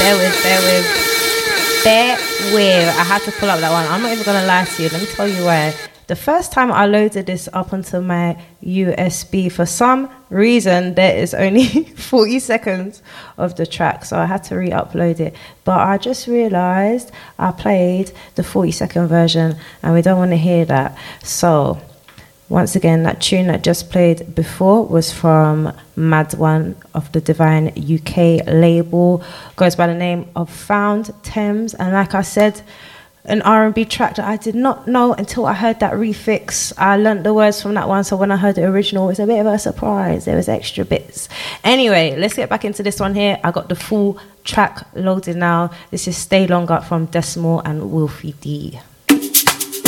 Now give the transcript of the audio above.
Bear with. I had to pull up that one. I'm not even gonna lie to you. Let me tell you why. The first time I loaded this up onto my USB, for some reason there is only 40 seconds of the track, so I had to re-upload it. But I just realized I played the 40-second version and we don't want to hear that. So once again, that tune that just played before was from Mad One of the Divine UK label. Goes by the name of Found Thames. And like I said, an R&B track that I did not know until I heard that refix. I learnt the words from that one, so when I heard the original, it was a bit of a surprise. There was extra bits. Anyway, let's get back into this one here. I got the full track loaded now. This is Stay Longer from Decimal and Wolfie D.